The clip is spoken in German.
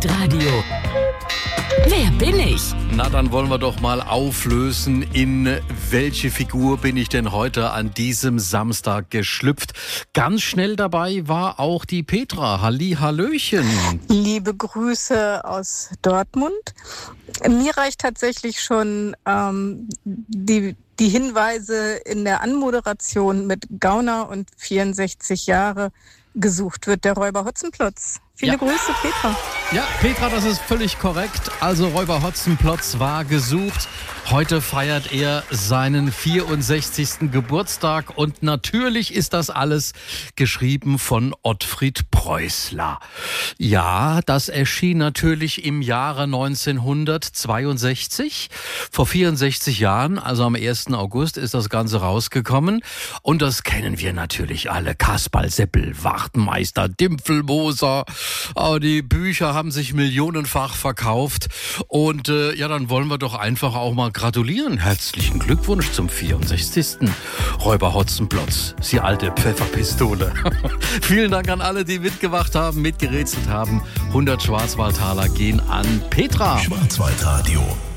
Schwarzwaldradio. Wer bin ich? Na, dann wollen wir doch mal auflösen, in welche Figur bin ich denn heute an diesem Samstag geschlüpft. Ganz schnell dabei war auch die Petra. Hallihallöchen. Liebe Grüße aus Dortmund. Mir reicht tatsächlich schon die Hinweise in der Anmoderation mit Gauner und 64 Jahre. Gesucht wird der Räuber Hotzenplotz. Viele Grüße, Petra. Ja, Petra, das ist völlig korrekt. Also Räuber Hotzenplotz war gesucht. Heute feiert er seinen 64. Geburtstag und natürlich ist das alles geschrieben von Ottfried Preußler. Ja, das erschien natürlich im Jahre 1962. Vor 64 Jahren, also am 1. August, ist das Ganze rausgekommen. Und das kennen wir natürlich alle. Kasperl, Seppel, Wachtmeister, Dimpfelmoser. Die Bücher haben sich millionenfach verkauft. Und dann wollen wir doch einfach auch mal gratulieren. Herzlichen Glückwunsch zum 64. Räuber Hotzenplotz, Sie alte Pfefferpistole. Vielen Dank an alle, die mitgemacht haben, mitgerätselt haben. 100 Schwarzwaldtaler gehen an Petra. Schwarzwaldradio.